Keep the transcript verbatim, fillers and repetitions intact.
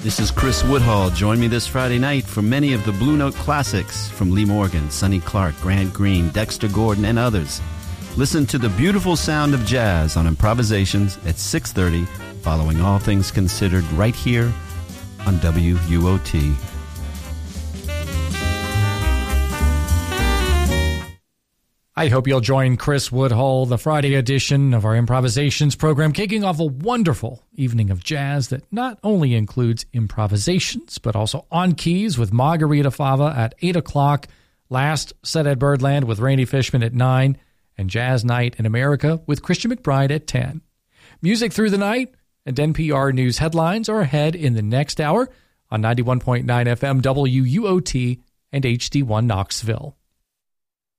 This is Chris Woodhull. Join me this Friday night for many of the Blue Note classics from Lee Morgan, Sonny Clark, Grant Green, Dexter Gordon, and others. Listen to the beautiful sound of jazz on Improvisations at six thirty, following All Things Considered right here on W U O T. I hope you'll join Chris Woodhull, the Friday edition of our Improvisations program, kicking off a wonderful evening of jazz that not only includes improvisations, but also on keys with Margarita Fava at eight o'clock, Last Set at Birdland with Randy Fishman at nine, and Jazz Night in America with Christian McBride at ten. Music through the night and N P R News headlines are ahead in the next hour on ninety-one point nine F M W U O T and H D one Knoxville.